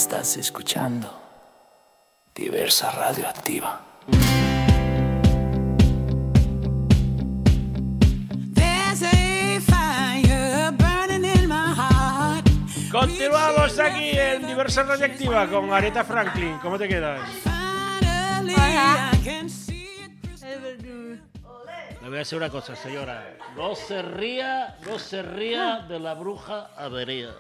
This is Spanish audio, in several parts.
Estás escuchando Diversa Radioactiva. Continuamos aquí en Diversa Radioactiva con Aretha Franklin. ¿Cómo te quedas? Hola. Le voy a decir una cosa, señora. No se ría de la bruja avería.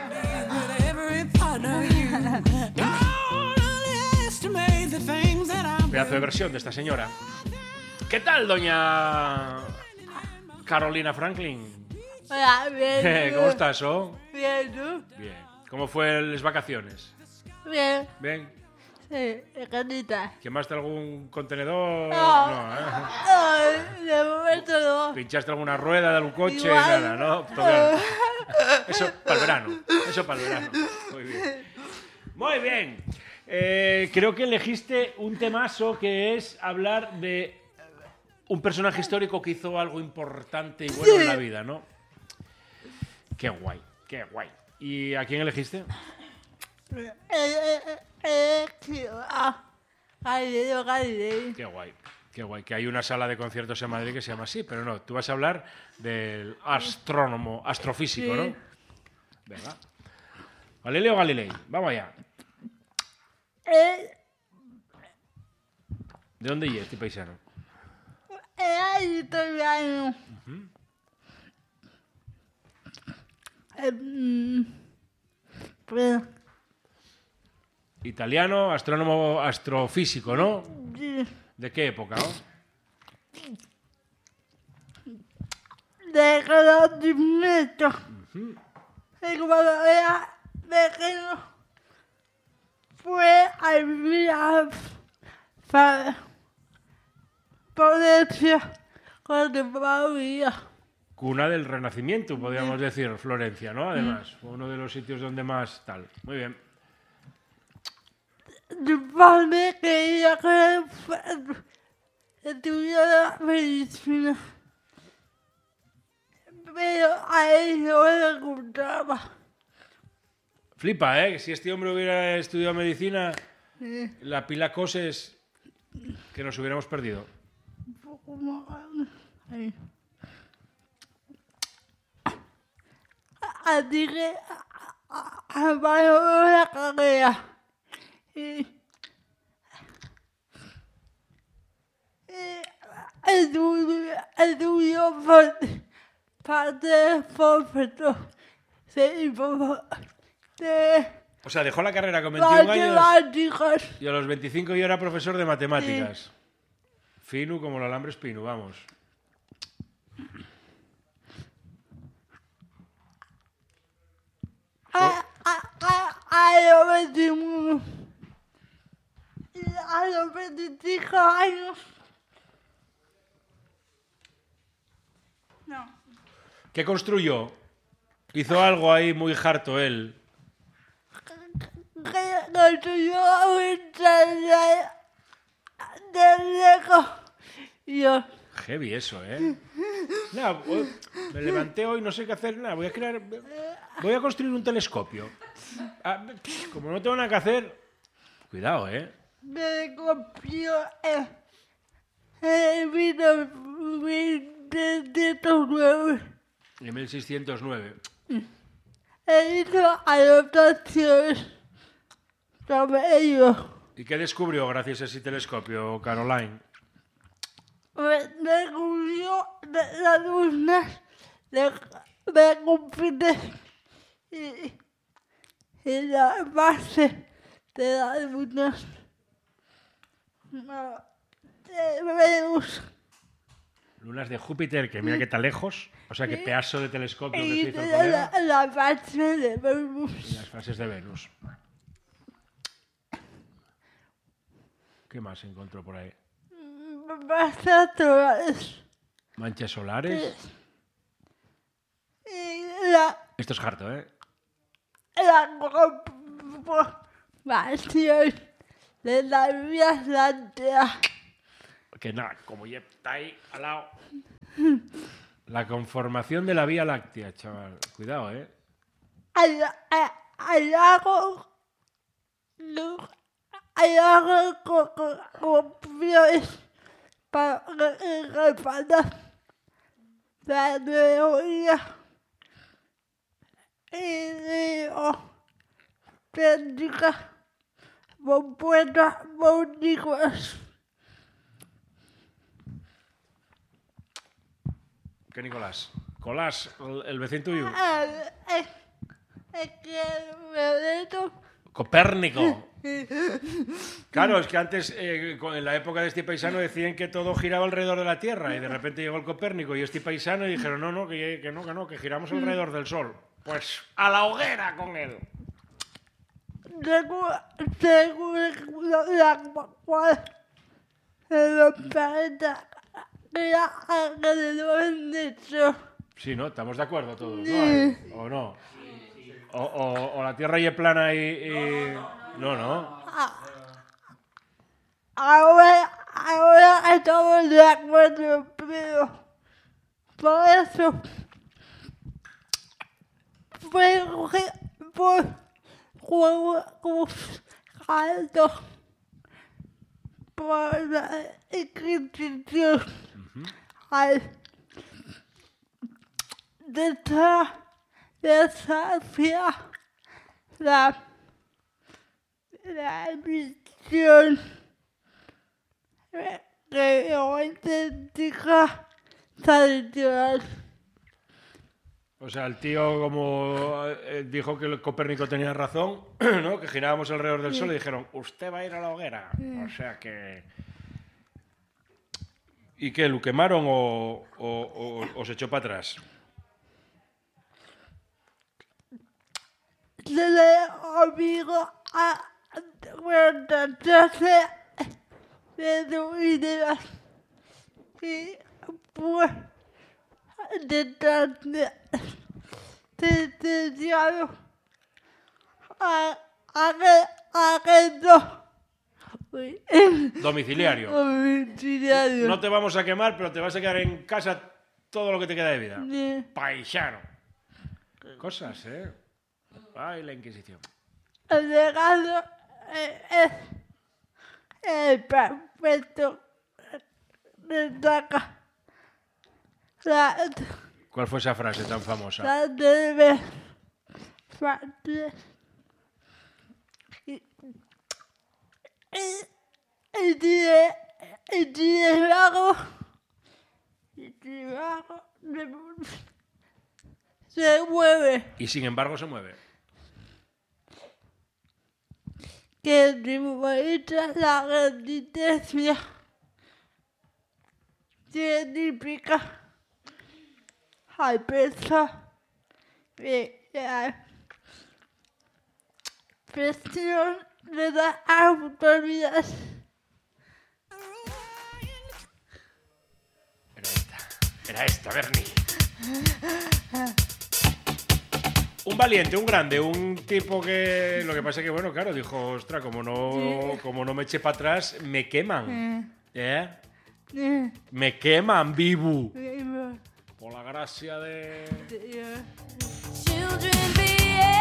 Pedazo de versión de esta señora. ¿Qué tal, doña Carolina Franklin? Hola, bien. ¿Cómo estás, oh? Bien, ¿tú? Bien. ¿Cómo fue las vacaciones? Bien. Bien. Sí, canita. ¿Quemaste algún contenedor? No. ¿eh? Ay, de momento no. ¿Pinchaste alguna rueda de algún coche? Igual. Nada, ¿no? Todavía no. Eso para el verano. Eso para el verano. Muy bien. Muy bien. Creo que elegiste un temazo que es hablar de un personaje histórico que hizo algo importante y bueno en la vida, ¿no? Qué guay, qué guay. ¿Y a quién elegiste? Galileo. Qué guay, qué guay. Que hay una sala de conciertos en Madrid que se llama así, pero no, tú vas a hablar del astrónomo, astrofísico, ¿no? Venga. Galileo Galilei, vamos allá. ¿De dónde es este paisano? Era italiano. Pues, Italiano, astrónomo, astrofísico, ¿no? sí, ¿De qué época, no? de conocimiento. Y cuando era pequeño, fue a vivir a Florencia con mi familia. Cuna del Renacimiento, podríamos decir, Florencia, ¿no? Además, fue uno de los sitios donde más tal. Muy bien. Mi padre quería que estudiara medicina, pero a él no le gustaba. Flipa, ¿eh? Si este hombre hubiera estudiado medicina, la pila coses que nos hubiéramos perdido. Un poco más ahí. Así que abandonó la carrera y estudió para ser profesor O sea, dejó la carrera con 21 años matemáticas. y a los 25 yo era profesor de matemáticas. Finu como el alambre espino, vamos. A los 21 y a los 25 años. No. ¿Qué construyó? Hizo algo ahí muy harto él. Que construyó un taller de Lego. Yo. Heavy eso, ¿eh? Nada, me levanté hoy, no sé qué hacer, nada, voy a construir un telescopio. Como no tengo nada que hacer, cuidado, ¿eh? Me copió el 1909. En 1609. He hizo anotaciones sobre ello. ¿Y qué descubrió gracias a ese telescopio, Caroline? Descubrió las lunas de Júpiter y la base de las lunas de Venus. Lunas de Júpiter, que mira que está lejos. O sea, que pedazo de telescopio que se Y hizo el colega. la base de Venus. Y las fases de Venus. ¿Qué más encontró por ahí? Bases solares. Manchas solares. Y Esto es harto, ¿eh? la conformación de la Vía Láctea. Que nada, como ya está ahí al lado. La conformación de la Vía Láctea, chaval. Cuidado, ¿eh? Al lago Hay algo copias para reparar la teoría y técnica compuesta por Nicolás. ¿Qué Nicolás? Colás, el vecino tuyo. Es que me meto. Copérnico. Claro, es que antes, en la época de este paisano, decían que todo giraba alrededor de la Tierra y de repente llegó el Copérnico y este paisano y dijeron, no, que giramos alrededor del Sol. Pues a la hoguera con él. Según la cual de los planetas gira alrededor del Sol. Sí, ¿no? Estamos de acuerdo todos, ¿no? ¿O no? O la Tierra y es plana y... No. Ahora estamos de acuerdo, pero por eso por juzgado por la Inquisición al desafiar la visión geotécnica tradicional. O sea, el tío como dijo que el Copérnico tenía razón, ¿no? Que girábamos alrededor del Sol y dijeron, usted va a ir a la hoguera. O sea que... ¿Y qué? ¿Lo quemaron o se echó para atrás? Se le obligó a retrasarse de su idea y pues sentenciado a arresto Domiciliario. domiciliario. No te vamos a quemar, pero te vas a quedar en casa todo lo que te queda de vida. Sí. Paisano. Cosas, ¿eh? Ay, la Inquisición. El legado es el perfecto destaca ¿Cuál fue esa frase tan famosa? la debe y sin embargo se mueve Y sin embargo se mueve. que simboliza la resistencia científica al peso de la presión de las autoridades. Era esta, Bernie. Un valiente, un grande, un tipo que... Lo que pasa es que, bueno, claro, dijo, ostras, como no me eche para atrás, me queman. ¿Eh? Me queman vivo. Por la gracia de... Children behave.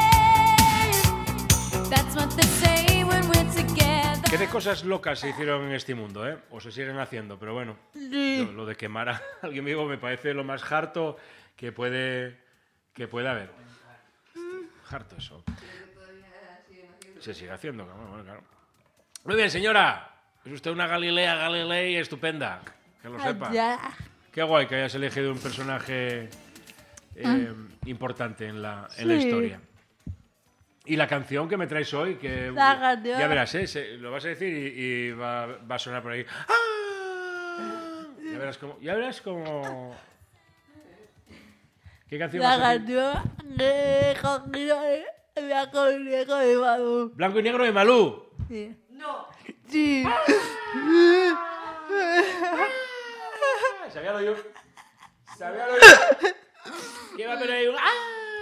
That's what they say when we're together. ¿Qué de cosas locas se hicieron en este mundo, eh? O se siguen haciendo, pero bueno. Lo de quemar a alguien vivo me parece lo más harto que puede haber. Harto eso. Se sigue haciendo, bueno, claro. Muy bien, señora. Es usted una Galilei estupenda. Que lo sepa. Qué guay que hayas elegido un personaje importante en la historia. Y la canción que me traes hoy, que La canción. ya verás, lo vas a decir y va a sonar por ahí. ¡Ah! Ya verás cómo... ¿Qué canción La vas a decir? canción de Blanco y Negro de Malú. Blanco y Negro de Malú. Sí. Sí. Sabía lo yo. ¿Qué va a haber ahí? ¡Ah!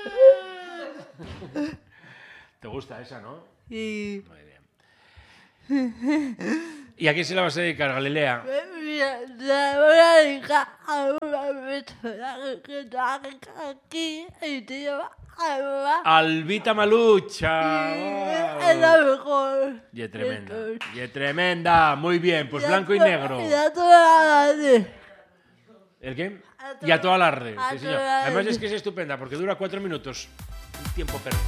¿Te gusta esa, no? Sí. Muy bien. ¿Y a quién se la vas a dedicar, Galilea? Mira, la voy a dedicar a una persona que está aquí y te lleva Albita Malucha. Es la mejor. Y es tremenda. Y es tremenda. Muy bien, pues blanco y negro. Y a toda la gente. ¿El qué? A Y a todo- todo alarde. a Sí, señor. todo alarde. Además es que es estupenda porque dura 4 minutos. Un tiempo perfecto.